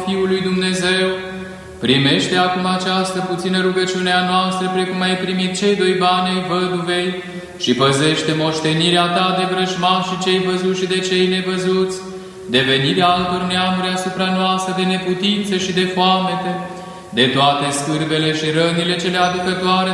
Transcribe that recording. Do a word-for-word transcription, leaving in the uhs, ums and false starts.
Fiului Dumnezeu, primește acum această puțină rugăciune a noastră, precum ai primit cei doi bani ai văduvei, și păzește moștenirea ta de vrăjmași și cei văzuți și de cei nevăzuți, de venirea altor neamuri asupra noastră, de neputință și de foamete, de toate scârbele și rănile cele aducătoare